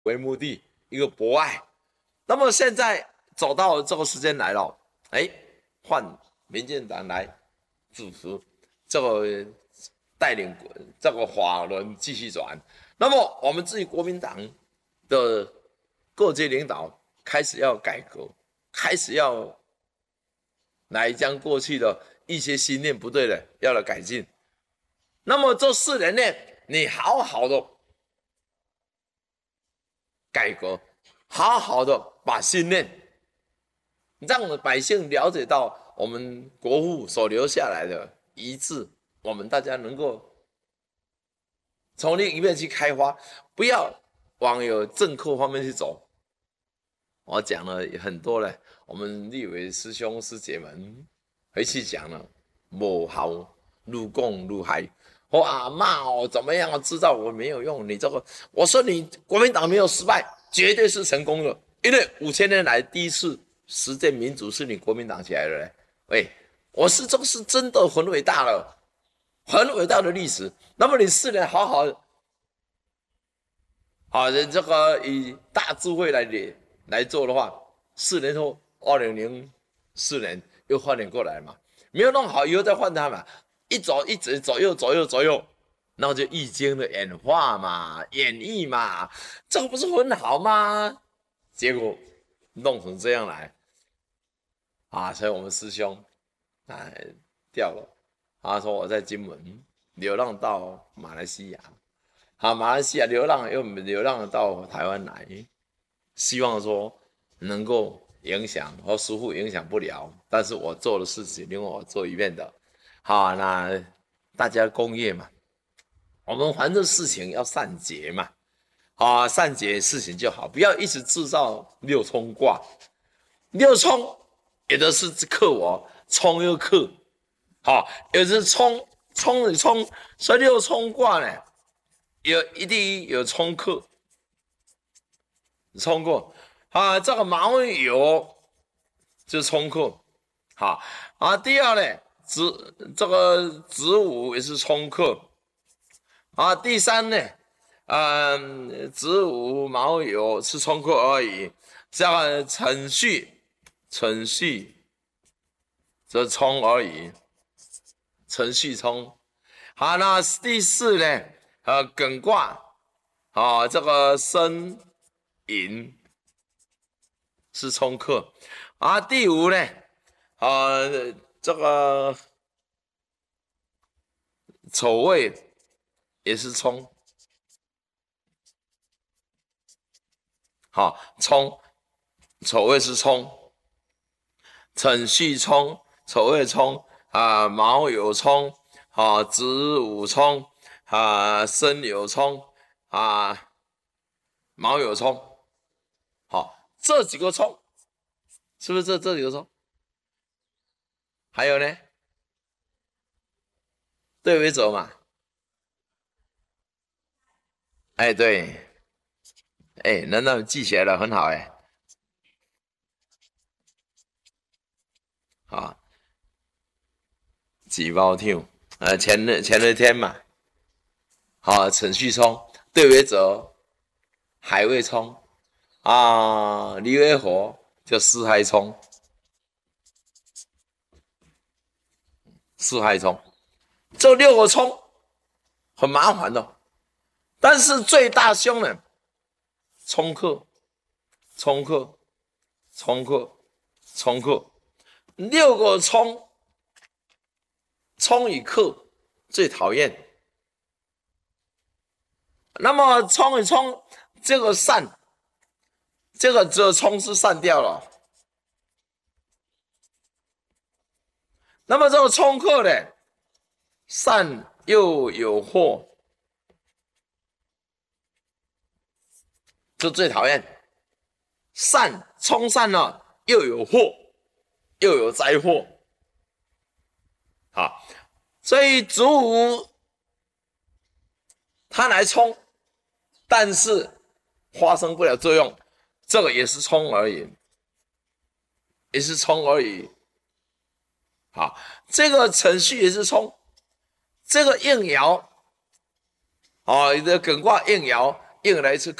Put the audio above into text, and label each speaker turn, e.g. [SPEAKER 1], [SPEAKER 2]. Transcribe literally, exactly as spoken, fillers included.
[SPEAKER 1] 为目的，一个博爱。那么现在走到这个时间来了，哎，换民进党来主持，这个带领这个法轮继续转。那么我们自己国民党的各界领导开始要改革，开始要来将过去的一些信念不对的要来改进。那么这四年内，你好好的改革，好好的把信念，让百姓了解到我们国父所留下来的遗志，我们大家能够从另一面去开发，不要往有政客方面去走。我讲了很多了，我们立委师兄师姐们回去讲了，不好，愈讲愈害。我啊骂我怎么样？知道我没有用，你这个，我说你国民党没有失败，绝对是成功的，因为五千年来第一次实践民主是你国民党起来的嘞。喂，我是这个是真的很伟大了，很伟大的历史。那么你四年好好，好这个以大智慧来来做的话，四年后二零零四年又换脸过来嘛，没有弄好以后再换他嘛。一走一直左右左右左右，然后就易经的演化嘛，演绎嘛，这个不是很好吗？结果弄成这样来啊！所以我们师兄哎掉了，他说我在金门流浪到马来西亚，啊，马来西亚流浪又流浪到台湾来，希望说能够影响和师父影响不了，但是我做的事情，因为我做一遍的。好，那大家公业嘛，我们反正事情要善结嘛，啊，善结事情就好，不要一直制造六冲卦。六冲有的是克我，冲又克，好，有的是冲冲与冲，所以六冲卦呢，有一定有冲克，冲过啊，这个卯酉就冲克，好啊，第二呢。子这个子午也是冲克啊，第三呢，嗯，子午卯酉是冲克而已，这个辰戌辰戌则冲而已，辰戌冲。好，那第四呢，呃，艮卦啊，这个申寅是冲克啊，第五呢，啊。这个丑未也是冲，好冲，丑未是冲，辰戌冲，丑未冲啊，卯酉冲啊，子午冲啊，申酉冲啊，卯酉冲，好，这几个冲，是不是这这几个冲？还有呢，对为者嘛，哎对，哎，能让记起来了，很好哎，好，几包跳，呃，前日前日天嘛，好，辰戌冲，对为者海未冲啊，离为火就四害冲，四害冲，这六个冲很麻烦的，但是最大凶呢，冲克，冲克，冲克，冲克，六个冲，冲与克最讨厌。那么冲与冲，这个散，这个只有冲是散掉了。那么这个冲克呢，散又有祸，这最讨厌。散冲散了，又有祸，又有灾祸。好，所以子午它来冲，但是发生不了作用，这个也是冲而已，也是冲而已。好，这个程序也是冲，这个应爻，哦，你的艮卦应爻应来是